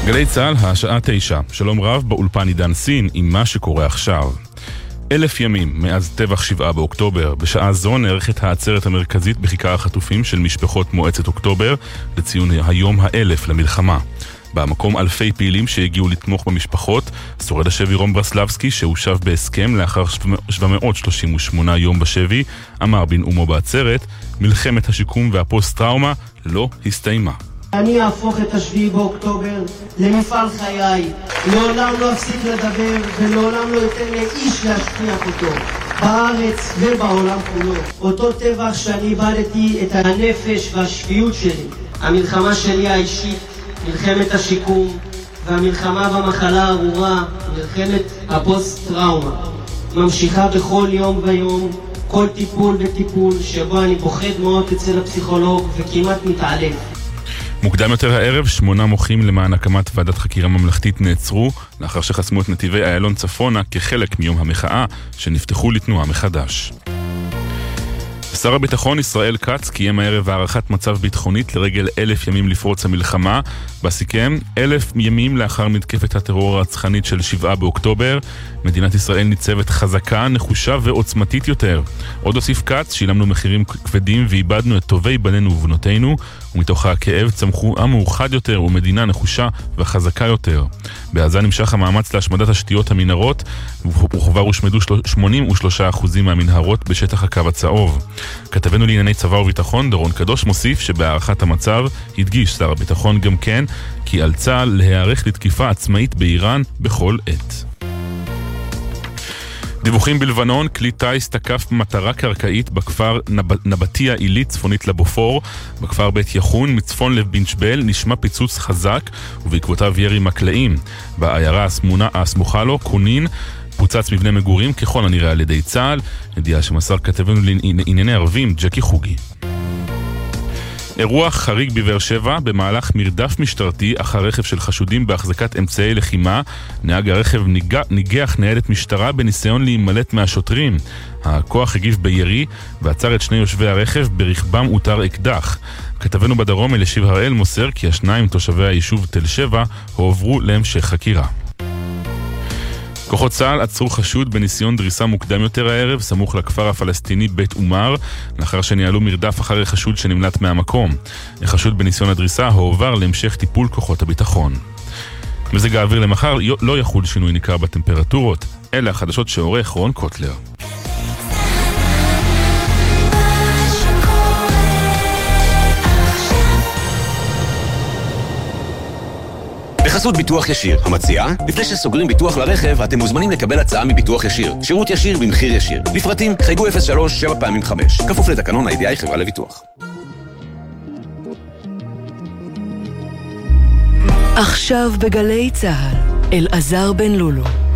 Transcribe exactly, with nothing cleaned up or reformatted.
גלי צהל, השעה תשע. שלום רב, באולפן עידן סין עם מה שקורה עכשיו. אלף ימים מאז טבח שבעה באוקטובר. בשעה זו נערכת העצרת המרכזית בכיכר החטופים של משפחות מועצת אוקטובר לציון היום האלף למלחמה. במקום אלפי פעילים שהגיעו לתמוך במשפחות, שורד השבי רום ברסלבסקי שהושב בהסכם לאחר שבע מאות שלושים ושמונה יום בשבי, אמר בנאומו בעצרת, מלחמת השיקום והפוסט-טראומה לא הסתיימה. אני אהפוך את השביעי באוקטובר למפעל חיי, לעולם לא אפסיק לדבר ולעולם לא אתן לאיש להשכיח אותו, בארץ ובעולם כולו. אותו טבח שאני איבדתי את הנפש והשפיות שלי, המלחמה שלי האישית, מלחמת השיקום, והמלחמה במחלה הארורה, מלחמת הפוסט-טראומה, ממשיכה בכל יום ויום, כל טיפול וטיפול שבו אני פוחד מאוד אצל הפסיכולוג וכמעט מתעלם. מוקדם יותר הערב, שמונה מוחים למען הקמת ועדת חקירה ממלכתית נעצרו לאחר שחסמו את נתיבי איילון צפונה כחלק מיום המחאה שנפתחו לתנועה מחדש. שר הביטחון ישראל כץ קיים הערב הערכת מצב ביטחונית לרגל אלף ימים לפרוץ המלחמה, בסיכם אלף ימים לאחר מתקפת הטרור הרצחנית של שבעה באוקטובר, מדינת ישראל ניצבת חזקה, נחושה ועוצמתית יותר. עוד הוסיף כץ, שילמנו מחירים כבדים ואיבדנו את טובי בנינו ובנותינו, ומתוך הכאב צמחו עם מאוחד יותר ומדינה נחושה וחזקה יותר. בעזה נמשך המאמץ להשמדת השתיות המנהרות, וכבר הושמדו שמונים ושלושה אחוז מהמנהרות בשטח הקו הצהוב. כתבנו לענייני צבא וביטחון דורון קדוש מוסיף שבהערכת המצב הדגיש שר הביטחון גם כן כי על צה"ל להיערך לתקיפה עצמאית באיראן בכל עת. דיווחים בלבנון, כלי טייס תקף מטרה קרקעית בכפר נב... נבטיה עילית צפונית לבופור. בכפר בית יחון מצפון לב בנצ'בל נשמע פיצוץ חזק ובעקבותיו ירי מקלעים. בעיירה הסמונה, הסמוכה לו, קונין, פוצץ מבנה מגורים ככל הנראה על ידי צה"ל, ידיעה שמסר כתבנו לענייני ערבים ג'קי חוגי. אירוע חריג בבאר שבע, במהלך מרדף משטרתי אחר רכב של חשודים בהחזקת אמצעי לחימה, נהג הרכב ניגח, ניגח ניידת משטרה בניסיון להימלט מהשוטרים. הכוח הגיב בירי ועצר את שני יושבי הרכב ברכבם אותר אקדח. כתבנו בדרום אלישיב הראל מוסר כי השניים תושבי היישוב תל שבע הועברו להמשך חקירה. כוחות צה"ל עצרו חשוד בניסיון דריסה מוקדם יותר הערב, סמוך לכפר הפלסטיני בית עומר, לאחר שניהלו מרדף אחרי חשוד שנמלט מהמקום. החשוד בניסיון הדריסה הועבר להמשך טיפול כוחות הביטחון. מזג האוויר למחר לא יחול שינוי ניכר בטמפרטורות, אלה החדשות שעורך רון קוטלר. בחסות ביטוח ישיר, המציעה, לפני שסוגרים ביטוח לרכב, אתם מוזמנים לקבל הצעה מביטוח ישיר. שירות ישיר במחיר ישיר. לפרטים, חייגו אפס שלוש שבע פעמים חמש. כפוף לתקנון ה-איי די איי חברה לביטוח. עכשיו בגלי צהל, אלעזר בן לולו.